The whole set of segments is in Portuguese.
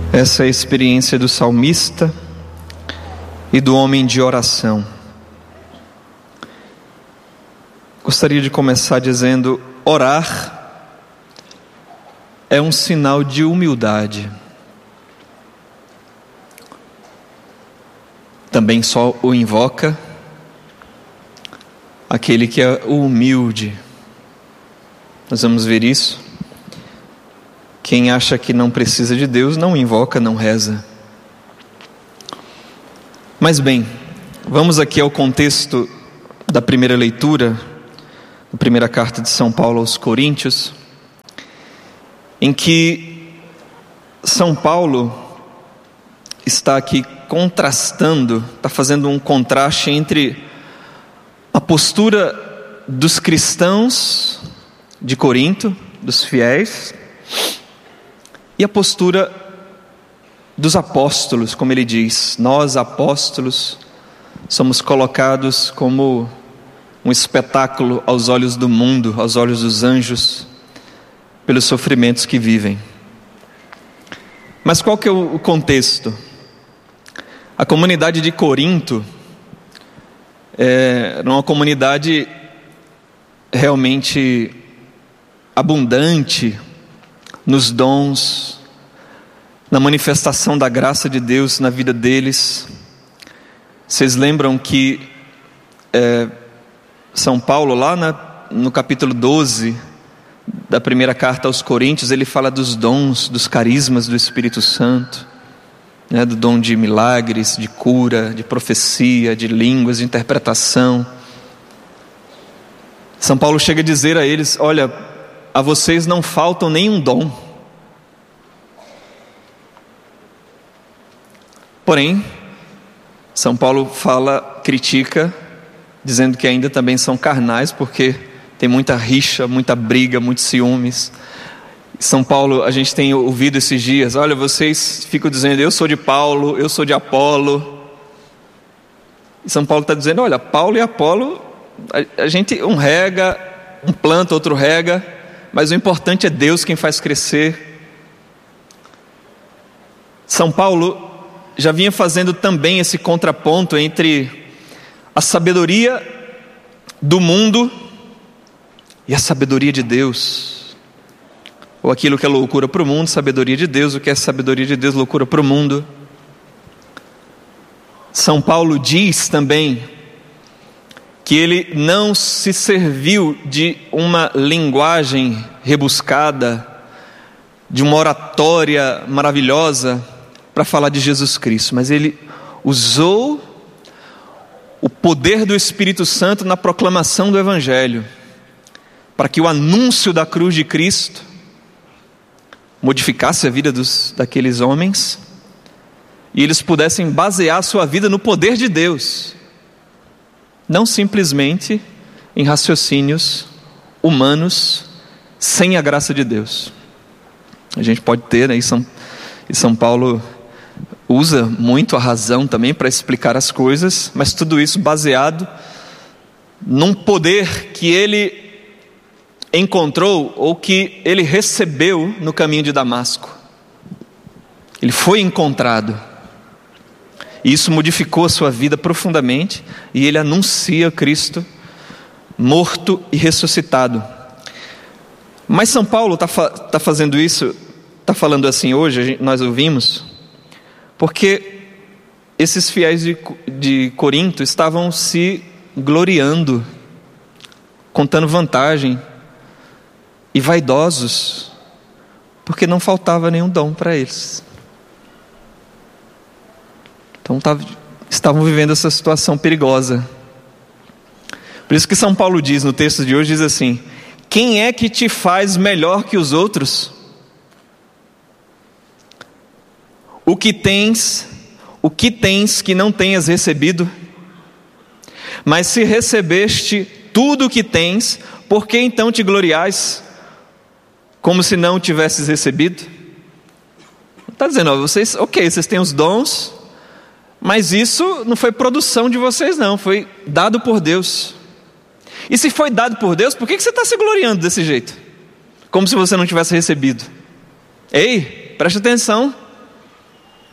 Essa é a experiência do salmista e do homem de oração. Gostaria de começar dizendo: orar é um sinal de humildade. Também só o invoca aquele que é o humilde. Nós vamos ver isso. Quem acha que não precisa de Deus não invoca, não reza. Mas bem, vamos aqui ao contexto da primeira leitura, da primeira carta de São Paulo aos Coríntios, em que São Paulo está aqui contrastando, está fazendo um contraste entre a postura dos cristãos de Corinto, dos fiéis, e a postura dos apóstolos, como ele diz: nós apóstolos somos colocados como um espetáculo aos olhos do mundo, aos olhos dos anjos, pelos sofrimentos que vivem. Mas qual que é o contexto? A comunidade de Corinto era uma comunidade realmente abundante nos dons, na manifestação da graça de Deus na vida deles. Vocês lembram que São Paulo, lá no capítulo 12 da primeira carta aos Coríntios, ele fala dos dons, dos carismas do Espírito Santo, né, do dom de milagres, de cura, de profecia, de línguas, de interpretação. São Paulo chega a dizer a eles: olha, a vocês não faltam nenhum dom. Porém, São Paulo critica, dizendo que ainda também são carnais, porque tem muita rixa, muita briga, muitos ciúmes. São Paulo, a gente tem ouvido esses dias: olha, vocês ficam dizendo, eu sou de Paulo, eu sou de Apolo. E São Paulo está dizendo: olha, Paulo e Apolo, a gente um rega, um planta, outro rega, mas o importante é Deus quem faz crescer. São Paulo já vinha fazendo também esse contraponto entre a sabedoria do mundo e a sabedoria de Deus. Ou aquilo que é loucura para o mundo, sabedoria de Deus; o que é sabedoria de Deus, loucura para o mundo. São Paulo diz também que ele não se serviu de uma linguagem rebuscada, de uma oratória maravilhosa para falar de Jesus Cristo, mas ele usou o poder do Espírito Santo na proclamação do Evangelho, para que o anúncio da cruz de Cristo modificasse a vida daqueles homens, e eles pudessem basear sua vida no poder de Deus, não simplesmente em raciocínios humanos, sem a graça de Deus. A gente pode ter, né, e São Paulo usa muito a razão também para explicar as coisas, mas tudo isso baseado num poder que ele encontrou, ou que ele recebeu no caminho de Damasco. Ele foi encontrado, e isso modificou a sua vida profundamente, e ele anuncia Cristo morto e ressuscitado. Mas São Paulo está fazendo isso, está falando assim hoje, nós ouvimos, porque esses fiéis de Corinto estavam se gloriando, contando vantagem, e vaidosos, porque não faltava nenhum dom para eles. Então estavam vivendo essa situação perigosa. Por isso que São Paulo diz no texto de hoje, diz assim: quem é que te faz melhor que os outros? O que tens que não tenhas recebido? Mas se recebeste tudo o que tens, por que então te gloriais, como se não tivesses recebido? Está dizendo, vocês têm os dons, mas isso não foi produção de vocês não, foi dado por Deus. E se foi dado por Deus, por que você está se gloriando desse jeito? Como se você não tivesse recebido. Ei, preste atenção.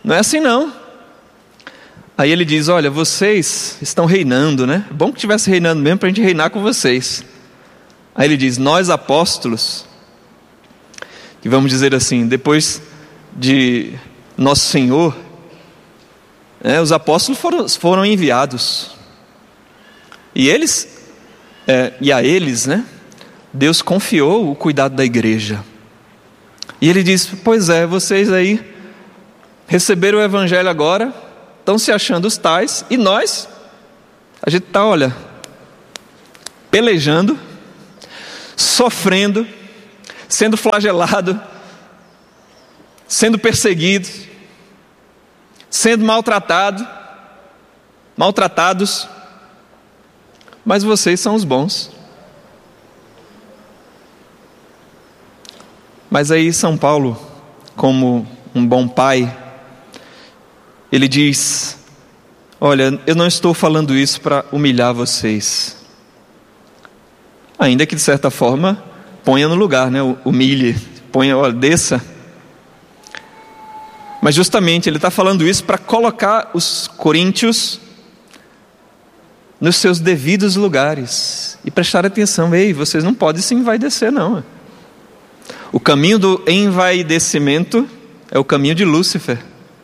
não é assim não. Aí ele diz, olha, vocês estão reinando, né? É bom que estivesse reinando mesmo para a gente reinar com vocês. Aí ele diz, nós apóstolos, que vamos dizer assim, depois de nosso Senhor, os apóstolos foram enviados. E a eles, né, Deus confiou o cuidado da igreja. E ele diz, pois é, vocês aí receberam o evangelho agora, estão se achando os tais, e nós, a gente está, olha, pelejando, sofrendo, sendo flagelado, sendo perseguido, sendo maltratados, mas vocês são os bons. Mas aí São Paulo, como um bom pai, ele diz, olha, eu não estou falando isso para humilhar vocês, ainda que de certa forma ponha no lugar, né? Humilhe, ponha, olha, desça. Mas justamente ele está falando isso para colocar os coríntios nos seus devidos lugares e prestar atenção. Ei, vocês não podem se envaidecer não. O caminho do envaidecimento é o caminho de Lúcifer,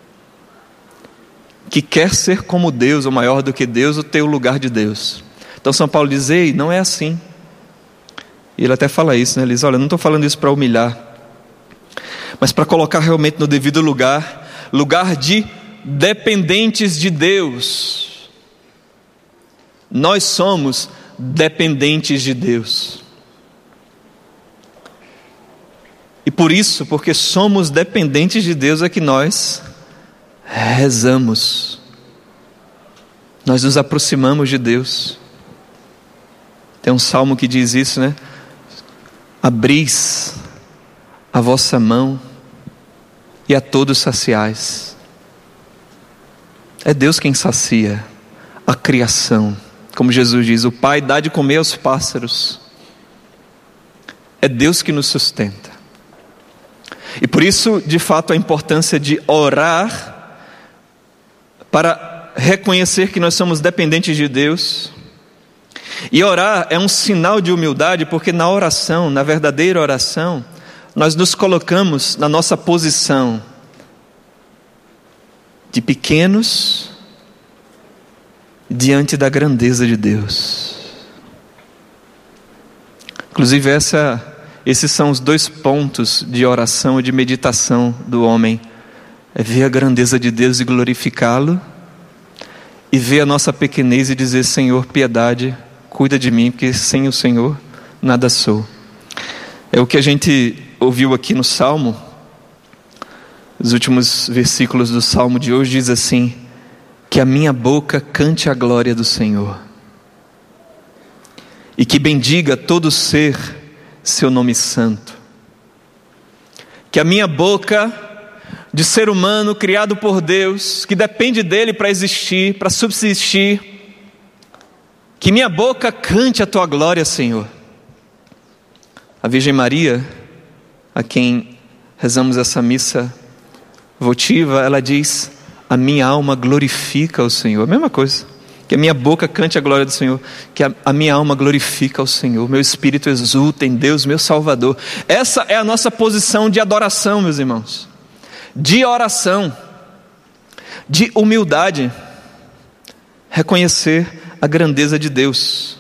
que quer ser como Deus, ou maior do que Deus, ou ter o lugar de Deus. Então São Paulo diz, ei, não é assim. E ele até fala isso, né? Ele diz, olha, não estou falando isso para humilhar, mas para colocar realmente no devido lugar de dependentes de Deus. Nós somos dependentes de Deus. E por isso, porque somos dependentes de Deus, é que nós rezamos, nós nos aproximamos de Deus. Tem um salmo que diz isso, né? Abris a vossa mão e a todos saciais. É Deus quem sacia a criação. Como Jesus diz, o Pai dá de comer aos pássaros. É Deus que nos sustenta. E por isso, de fato, a importância de orar para reconhecer que nós somos dependentes de Deus. E orar é um sinal de humildade, porque na oração, na verdadeira oração, nós nos colocamos na nossa posição de pequenos diante da grandeza de Deus. Inclusive esses são os 2 pontos de oração e de meditação do homem: é ver a grandeza de Deus e glorificá-lo, e ver a nossa pequenez e dizer, Senhor, piedade, cuida de mim, porque sem o Senhor nada sou. É o que a gente ouviu aqui no Salmo. Os últimos versículos do Salmo de hoje diz assim: que a minha boca cante a glória do Senhor, e que bendiga todo ser seu nome santo. Que a minha boca, de ser humano criado por Deus, que depende dele para existir, para subsistir, que minha boca cante a tua glória, Senhor. A Virgem Maria, a quem rezamos essa missa votiva, ela diz: a minha alma glorifica o Senhor. A mesma coisa, que a minha boca cante a glória do Senhor, que a minha alma glorifica o Senhor, meu espírito exulta em Deus, meu Salvador. Essa é a nossa posição de adoração, meus irmãos, de oração, de humildade, reconhecer a grandeza de Deus.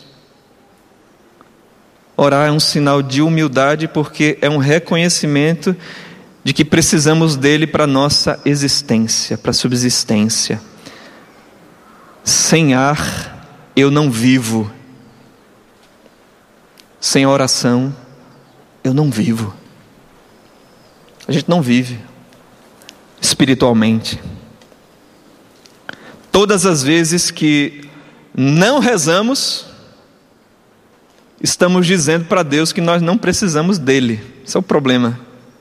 Orar é um sinal de humildade, porque é um reconhecimento de que precisamos dele para a nossa existência, para a subsistência. Sem ar eu não vivo. Sem oração eu não vivo. A gente não vive espiritualmente. Todas as vezes que não rezamos, estamos dizendo para Deus que nós não precisamos dele. Esse é o problema.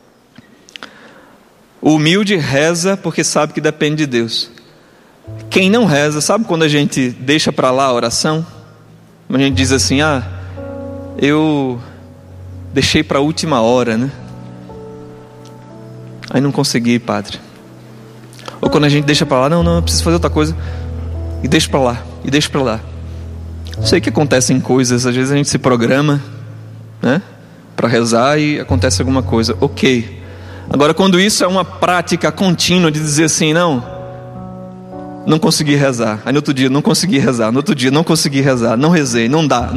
O humilde reza porque sabe que depende de Deus. Quem não reza, sabe quando a gente deixa para lá a oração? A gente diz assim: eu deixei para a última hora, né? Aí não consegui, padre. Ou quando a gente deixa para lá, não, eu preciso fazer outra coisa, e deixa para lá, e deixa para lá. Sei que acontecem coisas, às vezes a gente se programa, né, para rezar e acontece alguma coisa, ok. Agora, quando isso é uma prática contínua de dizer assim, não consegui rezar, aí no outro dia não consegui rezar, no outro dia não consegui rezar, não rezei, não dá.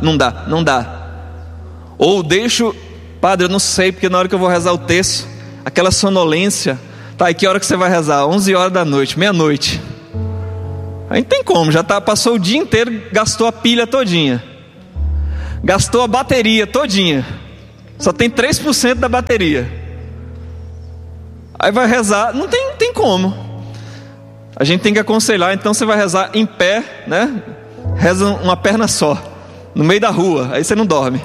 Ou deixo, padre, eu não sei, porque na hora que eu vou rezar o terço, aquela sonolência, tá, e que hora que você vai rezar? 11 horas da noite, meia-noite. Aí não tem como, passou o dia inteiro, gastou a pilha todinha, gastou a bateria todinha, só tem 3% da bateria. Aí vai rezar, não tem como. A gente tem que aconselhar, então você vai rezar em pé, né? Reza uma perna só, no meio da rua, aí você não dorme.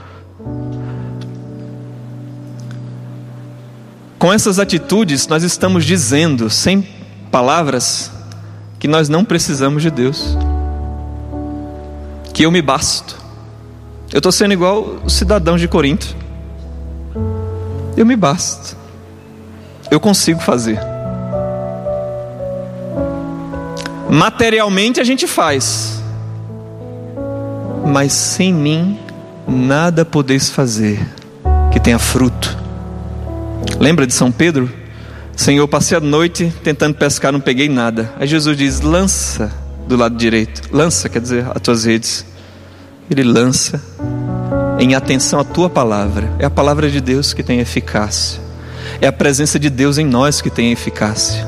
Com essas atitudes, nós estamos dizendo, sem palavras, que nós não precisamos de Deus, que eu me basto. Eu estou sendo igual os cidadãos de Corinto. Eu me basto, eu consigo fazer. Materialmente a gente faz, mas sem mim nada podeis fazer que tenha fruto. Lembra de São Pedro? Senhor, passei a noite tentando pescar, não peguei nada. Aí Jesus diz, lança do lado direito. Lança, quer dizer, as tuas redes. Ele lança em atenção à tua palavra. É a palavra de Deus que tem eficácia. É a presença de Deus em nós que tem eficácia.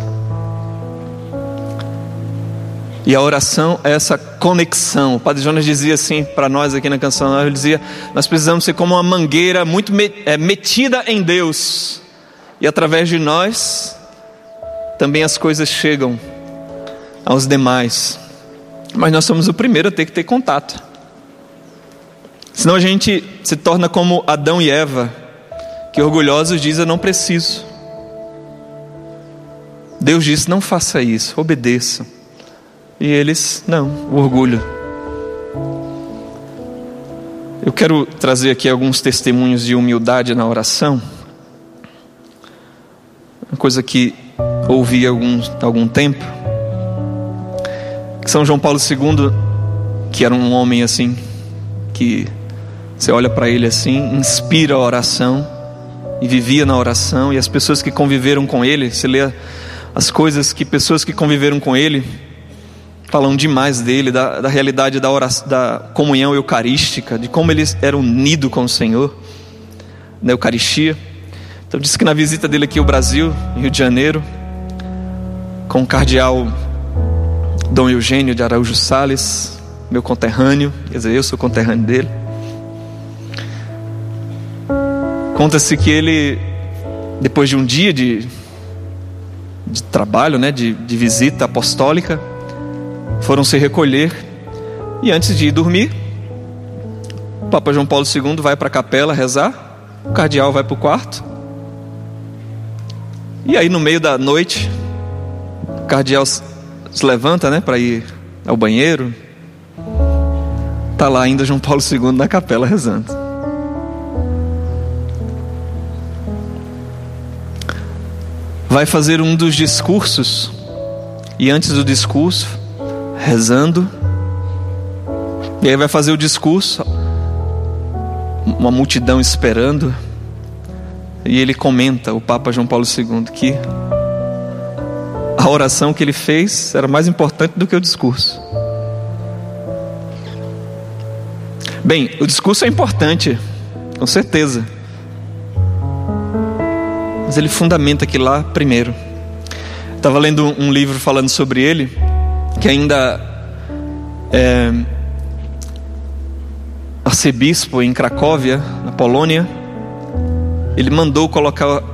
E a oração é essa conexão. O Padre Jonas dizia assim para nós aqui na Canção, ele dizia, nós precisamos ser como uma mangueira muito metida em Deus. E através de nós, também as coisas chegam aos demais. Mas nós somos o primeiro a ter que ter contato. Senão a gente se torna como Adão e Eva, que orgulhosos dizem, eu não preciso. Deus disse, não faça isso, obedeça. E eles, não, o orgulho. Eu quero trazer aqui alguns testemunhos de humildade na oração. Uma coisa que ouvi há algum tempo, que São João Paulo II, que era um homem assim, que você olha para ele assim, inspira a oração, e vivia na oração, e as pessoas que conviveram com ele, você lê as coisas que pessoas que conviveram com ele falam demais dele, da realidade da oração, da comunhão eucarística, de como ele era unido com o Senhor na Eucaristia. Então disse que na visita dele aqui ao Brasil, em Rio de Janeiro, com o cardeal Dom Eugênio de Araújo Sales, meu conterrâneo, quer dizer, eu sou conterrâneo dele. Conta-se que ele, depois de um dia de trabalho, né, de visita apostólica, foram se recolher, e antes de ir dormir, o Papa João Paulo II vai para a capela rezar, o cardeal vai para o quarto, e aí no meio da noite, o cardeal se levanta, né, para ir ao banheiro, está lá ainda João Paulo II na capela rezando. Vai fazer um dos discursos, e antes do discurso, rezando, e aí vai fazer o discurso, uma multidão esperando, e ele comenta, o Papa João Paulo II, que a oração que ele fez era mais importante do que o discurso. Bem, o discurso é importante, com certeza, mas ele fundamenta aquilo lá primeiro. Estava lendo um livro falando sobre ele, que ainda é arcebispo em Cracóvia, na Polônia. Ele mandou colocar a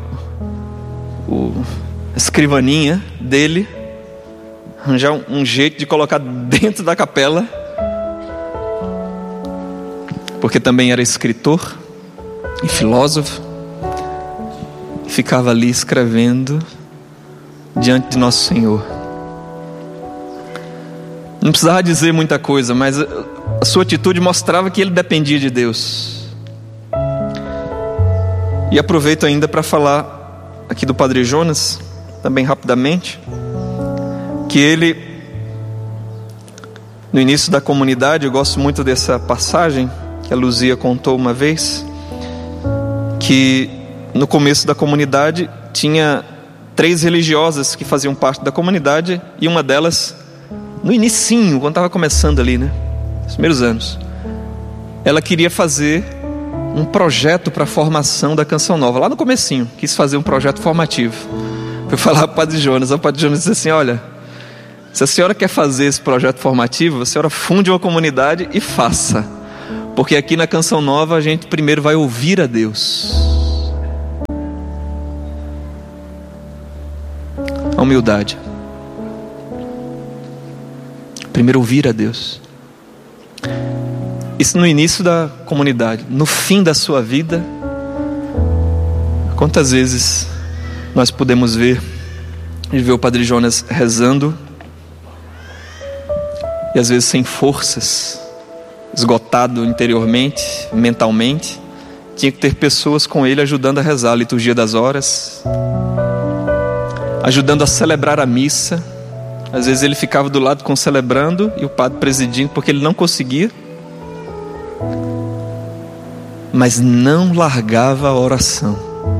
escrivaninha dele, arranjar um jeito de colocar dentro da capela, porque também era escritor e filósofo, ficava ali escrevendo diante de Nosso Senhor. Não precisava dizer muita coisa, mas a sua atitude mostrava que ele dependia de Deus. E aproveito ainda para falar aqui do Padre Jonas, também rapidamente, que ele, no início da comunidade, eu gosto muito dessa passagem que a Luzia contou uma vez, que no começo da comunidade tinha 3 religiosas que faziam parte da comunidade, e uma delas, no inicinho, quando estava começando ali, né, nos primeiros anos, ela queria fazer um projeto para a formação da Canção Nova, lá no comecinho, quis fazer um projeto formativo. Fui falar para o Padre Jonas, o Padre Jonas disse assim: olha, se a senhora quer fazer esse projeto formativo, a senhora funde uma comunidade e faça, porque aqui na Canção Nova a gente primeiro vai ouvir a Deus. A humildade. Primeiro ouvir a Deus. Isso no início da comunidade. No fim da sua vida, quantas vezes nós podemos ver o Padre Jonas rezando, e às vezes sem forças, esgotado interiormente, mentalmente, tinha que ter pessoas com ele ajudando a rezar a liturgia das horas, ajudando a celebrar a missa. Às vezes ele ficava do lado concelebrando e o padre presidindo, porque ele não conseguia, mas não largava a oração.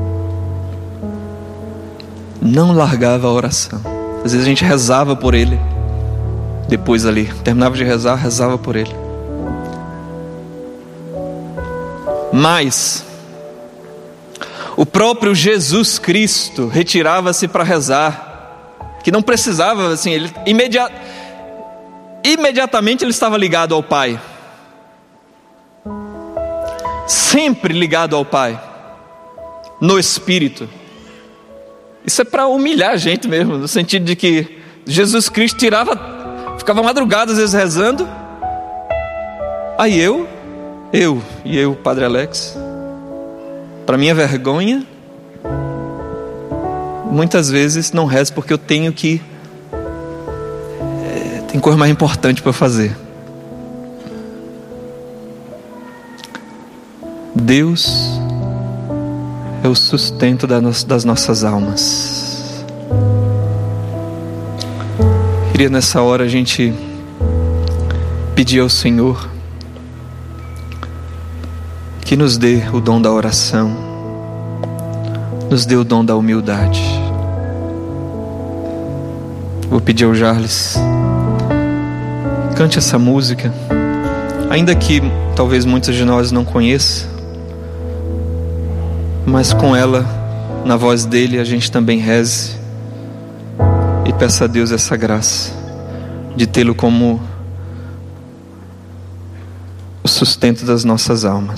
Não largava a oração. Às vezes a gente rezava por ele, depois ali, terminava de rezar, rezava por ele. Mas o próprio Jesus Cristo retirava-se para rezar, que não precisava, assim, ele imediatamente ele estava ligado ao Pai, sempre ligado ao Pai, no Espírito. Isso é para humilhar a gente mesmo, no sentido de que Jesus Cristo ficava madrugada às vezes rezando, aí eu, Padre Alex, para minha vergonha, muitas vezes não rezo porque eu tenho tem coisa mais importante para fazer. Deus é o sustento das nossas almas. Queria nessa hora a gente pedir ao Senhor que nos dê o dom da oração, nos dê o dom da humildade. Vou pedir ao Jarles, cante essa música, ainda que talvez muitos de nós não conheçam, mas com ela, na voz dele, a gente também reze e peça a Deus essa graça de tê-lo como o sustento das nossas almas.